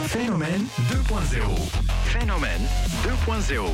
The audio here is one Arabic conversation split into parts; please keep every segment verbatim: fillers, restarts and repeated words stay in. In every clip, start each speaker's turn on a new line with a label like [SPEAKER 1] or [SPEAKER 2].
[SPEAKER 1] Phénomène deux point zéro. Phénomène deux point zéro.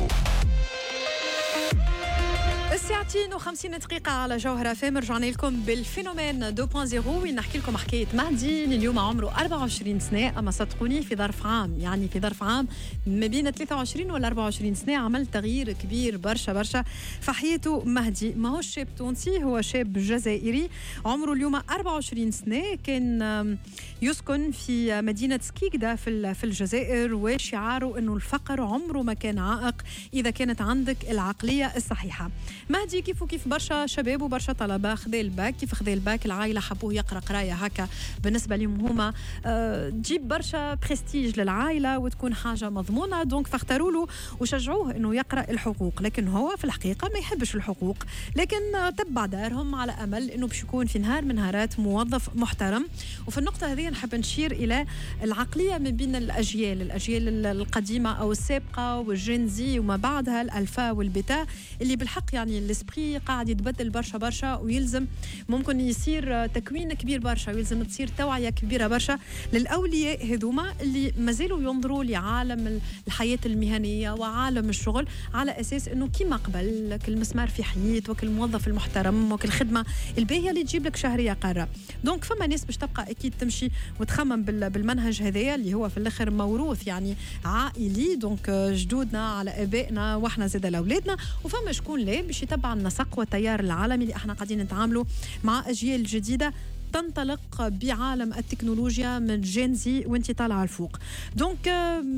[SPEAKER 2] الساعتين وخمسين دقيقة على جوهرة فام. رجعنا لكم بالفينومين اثنين فاصلة صفر وين نحكي لكم حكاية مهدي اللي اليوم عمره أربعة وعشرين سنة، أما صدقوني في ظرف عام، يعني في ظرف عام ما بين ثلاثة وعشرين ولا أربعة وعشرين سنة عمل تغيير كبير برشا برشا في حياته. مهدي ما هو شاب تونسي، هو شاب جزائري عمره اليوم أربعة وعشرين سنة، كان يسكن في مدينة سكيكدا في الجزائر، وشعاره أنه الفقر عمره ما كان عائق إذا كانت عندك العقلية الصحيحة. مهدي كيف وكيف برشا شباب وبرشا طلبة خذا الباك، كيف خذا الباك العائلة حبوه يقرأ قراية هكا بالنسبة لهم هما أه تجيب برشا برستيج للعائلة وتكون حاجة مضمونة، دونك فاختاروا له وشجعوه انه يقرأ الحقوق، لكن هو في الحقيقة ما يحبش الحقوق، لكن تبع دارهم على أمل انه باش يكون في نهار من نهارات موظف محترم. وفي النقطة هذه نحب نشير إلى العقلية من بين الأجيال الأجيال القديمة أو السابقة والجينزي وما بعدها الألفا والبيتا، اللي بالحق يعني الاسبري قاعد يتبدل برشا برشا، ويلزم ممكن يصير تكوين كبير برشا، ويلزم تصير توعية كبيرة برشا للأولياء هذوما اللي مازالوا ينظروا لعالم الحياة المهنية وعالم الشغل على أساس أنه كيما قبل كل مسمار في حيط وكل موظف المحترم وكل خدمة الباهية اللي تجيب لك شهرية قارة. دونك فما ناس باش تبقى أكيد تمشي وتخمم بالمنهج هذايا اللي هو في الآخر موروث يعني عائلي، دونك جدودنا على آبائنا وإحنا زاد لأولادنا، وفما شكون لا باش يتبع النسق والتيار العالمي اللي احنا قاعدين نتعاملوا مع أجيال جديدة تنطلق بعالم التكنولوجيا من جينزي وانت طالعه الفوق. دونك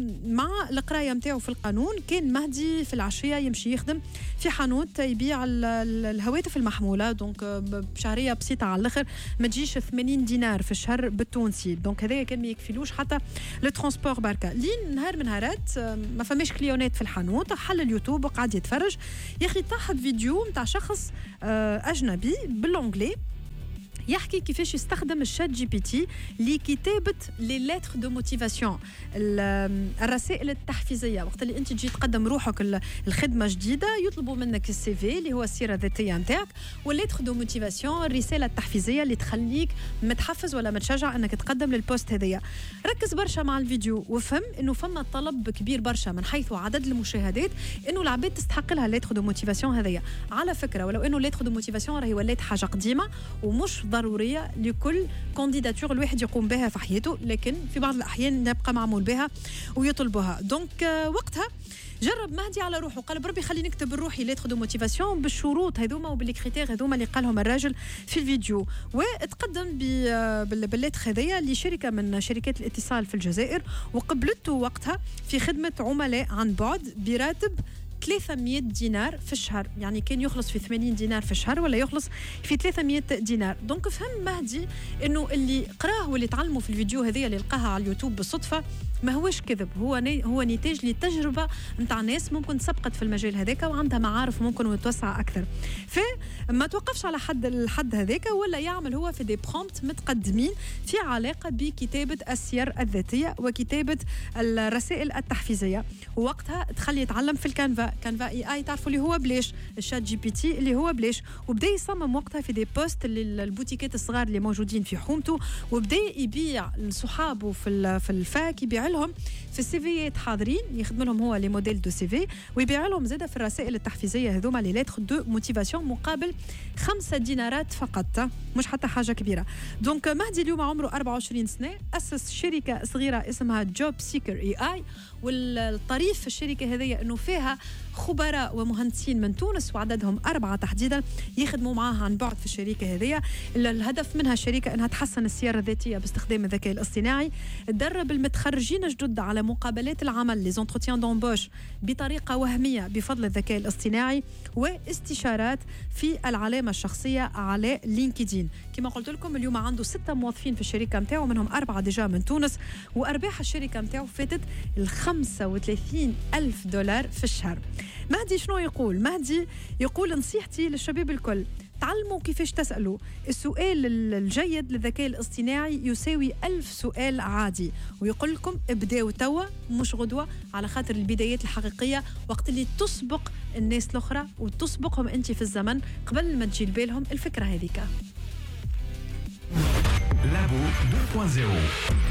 [SPEAKER 2] مع القرايه نتاعو في القانون كان مهدي في العشيه يمشي يخدم في حانوت يبيع الهواتف المحموله، دونك بشهريه بسيطه على الاخر ما تجيش ثمانين دينار في الشهر بالتونسي، دونك هذايا كان ما يكفيلوش حتى الترونسبور بركه. لين نهار من نهارات ما فماش كليونات في الحانوت، حل اليوتيوب وقعد يتفرج، يا اخي طاح فيديو نتاع شخص اجنبي بالانجلي يحكي كيفاش يستخدم الشات جي بي تي لكتابة لي ليتر دو موتيفاسيون، الرسائل التحفيزية. وقت اللي انت تجي تقدم روحك الخدمة جديدة يطلبوا منك السي في اللي هو السيرة الذاتية نتاعك، والليتر دو موتيفاسيون الرسالة التحفيزية اللي تخليك متحفز ولا متشجع انك تقدم للبوست هذية. ركز برشا مع الفيديو وفهم انه فما طلب كبير برشا من حيث عدد المشاهدات انه العباد تستحق لها الليتر دو موتيفاسيون هذية. على فكرة ولو انه الليتر دو موتيفاسيون راهي ولات حاجة قديمة ومش ضرورية لكل كانديداتور الواحد يقوم بها في حياته، لكن في بعض الأحيان يبقى معمول بها ويطلبها. دونك وقتها جرب مهدي على روحه، قال بربي خليني نكتب بروحي ليتر دو موتيفاسيون بالشروط هذوما وبالكريتير هذوما اللي قالهم الراجل في الفيديو، وتقدم بالليتر هذيا لشركة من شركات الاتصال في الجزائر، وقبلته وقتها في خدمة عملاء عن بعد براتب ثلاثمية دينار في الشهر، يعني كان يخلص في ثمانين دينار في الشهر ولا يخلص في ثلاثمية دينار. دونك فهم مهدي انه اللي قراه واللي تعلمه في الفيديو هذه اللي لقاها على اليوتيوب بالصدفه ما هوش كذب، هو هو نتاج لتجربه نتاع ناس ممكن سبقت في المجال هذاك وعندها معارف ممكن تتوسع اكثر. فما توقفش على حد الحد هذاك، ولا يعمل هو في دي برومبت متقدمين في علاقه بكتابه السير الذاتيه وكتابه الرسائل التحفيزيه، ووقتها تخلي يتعلم في الكانفا كانفا اي اي تعرفوا اللي هو بلاش، الشات جي بي تي اللي هو بلاش، وبدا يصمم وقتها في دي بوست للبوتيكات الصغار اللي موجودين في حومته، وبدا يبيع لصحابه في في الفاك، يبيع لهم في السيفيات حاضرين يخدم لهم هو لي موديل دو سي في، ويبيع لهم زاده في الرسائل التحفيزيه هذوما لي ليتر دو موتيفاسيون مقابل خمسة دينارات فقط، مش حتى حاجه كبيره. دونك مهدي اليوم عمره أربعة وعشرين سنه، اسس شركه صغيره اسمها جوب سيكر اي اي، والطريف في الشركه هذه انه فيها خبراء ومهندسين من تونس وعددهم أربعة تحديدا يخدموا معاها عن بعد في الشركة هذه. الهدف منها الشركة أنها تحسن السيارة الذاتية باستخدام الذكاء الاصطناعي، تدرب المتخرجين الجدد على مقابلات العمل لي زونتروتيان دومبوش بطريقة وهمية بفضل الذكاء الاصطناعي، واستشارات في العلامة الشخصية على لينكدين. كما قلت لكم اليوم عنده ستة موظفين في الشركة متاعه، منهم أربعة ديجا من تونس، وأرباح الشركة متاعه فاتت الخمسة وثلاثين ألف دولار في الشهر. مهدي شنو يقول؟ مهدي يقول نصيحتي للشباب الكل تعلموا كيفاش تسألوا. السؤال الجيد للذكاء الاصطناعي يساوي ألف سؤال عادي، ويقول لكم ابداوا توا مش غدوة، على خاطر البدايات الحقيقية وقت اللي تسبق الناس الأخرى وتسبقهم أنت في الزمن قبل ما تجي لبالهم الفكرة هذيك.
[SPEAKER 1] لابو اثنين فاصلة صفر.